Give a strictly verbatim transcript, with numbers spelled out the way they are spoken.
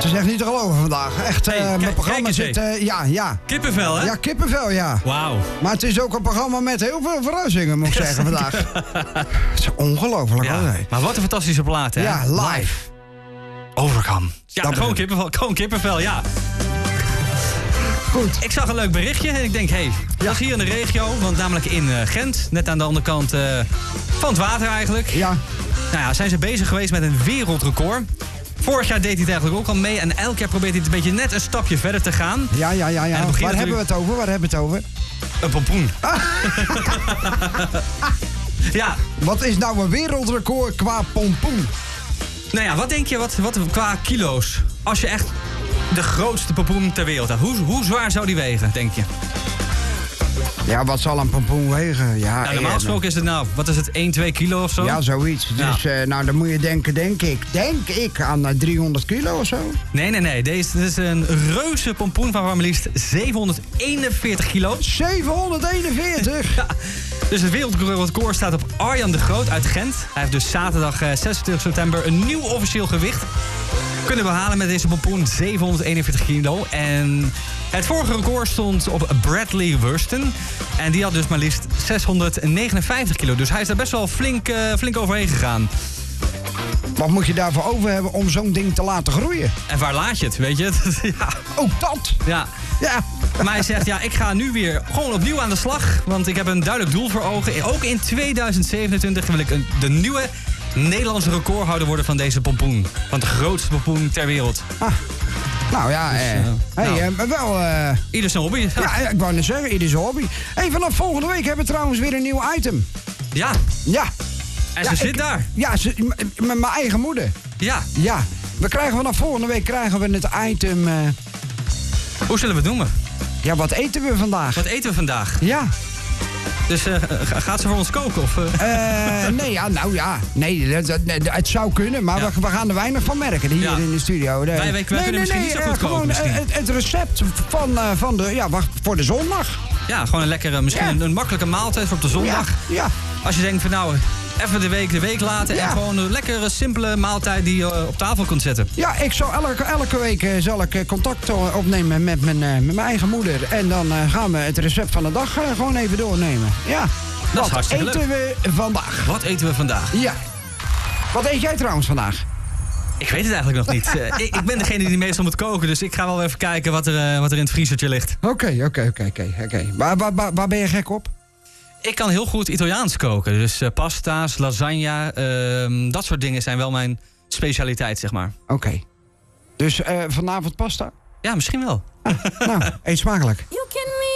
Het is echt niet te geloven vandaag. Echt, uh, Hey, mijn kijk- programma kijk eens, zit... Uh, ja, ja. Kippenvel, hè? Ja, kippenvel, ja. Wauw. Maar het is ook een programma met heel veel verrassingen, moet ik Ja, zeggen, vandaag. Het is ongelooflijk, Ja, hoor. maar wat een fantastische plaat, hè? Ja, live. Overcome. Ja, Dat gewoon bedoel ik. kippenvel, gewoon kippenvel, ja. Goed. Ik zag een leuk berichtje en ik denk, hé, hey, dat is hier in de regio. Want namelijk in uh, Gent, net aan de andere kant uh, van het water eigenlijk. Ja. Nou ja, zijn ze bezig geweest met een wereldrecord. Vorig jaar deed hij het eigenlijk ook al mee. En elk jaar probeert hij het een beetje net een stapje verder te gaan. Ja, ja, ja, ja. En het Waar begint hebben we het over? Waar hebben we het over? Een pompoen. Ja, Wat is nou een wereldrecord qua pompoen? nou ja, wat denk je wat, wat qua kilo's? Als je echt de grootste pompoen ter wereld hebt. Hoe, hoe zwaar zou die wegen, denk je? Ja, wat zal een pompoen wegen? Ja, Nou, normaal eh, gesproken is het nou, wat is het, één, twee kilo of zo? Ja, zoiets. Ja. Dus uh, nou, dan moet je denken, denk ik, denk ik aan uh, driehonderd kilo of zo. Nee, nee, nee. Deze dit is een reuze pompoen van maar liefst zevenhonderdeenenveertig kilo. zevenhonderdeenenveertig? Ja, dus het wereldrecord staat op Arjan de Groot uit Gent. Hij heeft dus zaterdag uh, zesentwintig september een nieuw officieel gewicht kunnen behalen met deze pompoen, zevenhonderdeenenveertig kilo. En het vorige record stond op Bradley Wurston. En die had dus maar liefst zeshonderdnegenenvijftig kilo. Dus hij is daar best wel flink, uh, flink overheen gegaan. Wat moet je daarvoor over hebben om zo'n ding te laten groeien? En waar laat je het, weet je? Ja. Ook dat? Ja. Ja. Maar hij zegt, ja, ik ga nu weer gewoon opnieuw aan de slag. Want ik heb een duidelijk doel voor ogen. Ook in tweeduizend zevenentwintig wil ik een, de nieuwe Nederlandse recordhouder worden van deze pompoen. Van de grootste pompoen ter wereld. Ah. Nou ja, Dus, eh, uh, hey, nou. eh, maar wel... eh, Ieder zijn hobby. ja, ik wou net zeggen, ieder zijn hobby. Hey, vanaf volgende week hebben we trouwens weer een nieuw item. Ja. Ja. En Ja, ze zit ik- daar. Ja, ze- m- met mijn eigen moeder. Ja. Ja. We krijgen vanaf volgende week krijgen we het item... eh, Hoe zullen we het noemen? ja, wat eten we vandaag? Wat eten we vandaag? Ja. Dus uh, ga- gaat ze voor ons koken? Of, uh? Eh, nee, ja, nou ja. Nee, dat, dat- het zou kunnen, maar Ja. we, we gaan er weinig van merken hier Ja. in de studio. De- Wij- wij- wij nee, kunnen nee, misschien nee, niet zo eh, goed koken gewoon misschien. eh, het, het recept van, eh, van de, ja, wacht, voor de zondag. Ja, gewoon een lekkere, misschien Ja. een, een makkelijke maaltijd voor op de zondag. Ja, ja. Als je denkt van nou, even de week de week laten. Ja. En gewoon een lekkere, simpele maaltijd die je uh, op tafel kunt zetten. Ja, ik zal elke, elke week eh, zal ik eh, contact eh, opnemen met mijn, eh, met mijn eigen moeder. En dan eh, gaan we het recept van de dag eh, gewoon even doornemen. Ja. Dat is Wat hartstikke eten we vandaag? Wat eten we vandaag? Ja. Wat eet jij trouwens vandaag? Ik weet het eigenlijk nog niet. Uh, ik, ik ben degene die meestal moet koken. Dus ik ga wel even kijken wat er, uh, wat er in het vriezertje ligt. Oké, oké, oké, oké, oké. Waar, waar, waar, waar ben je gek op? Ik kan heel goed Italiaans koken. Dus uh, pasta's, lasagne, uh, dat soort dingen zijn wel mijn specialiteit, zeg maar. Oké. Dus eh, vanavond pasta? Ja, misschien wel. Nou, eet smakelijk.